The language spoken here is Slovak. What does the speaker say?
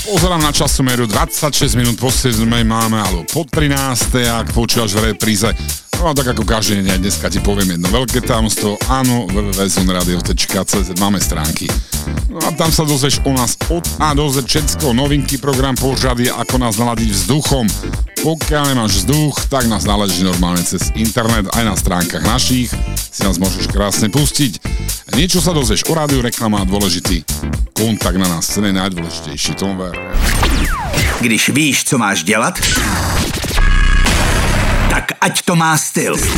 Pozerám na časomeru, 26 minút po 7 máme, alebo po 13, ak počúvaš v repríze. No tak ako každý deň, dneska ti poviem jedno veľké tajomstvo. Áno, www.zonradio.cz máme stránky. No a tam sa dozvieš u nás od A do Z všetko, novinky, program, pořady, ako nás naladiť vzduchom. Pokiaľ nemáš vzduch, tak nás naladíš normálne cez internet, aj na stránkach našich si nás môžeš krásne pustiť. Niečo sa dozvieš o rádiu, reklama a dôležitý kontakt na nás, ten je najdôležitejší, tomu ver. Když víš, co máš dělat, tak ať to má styl.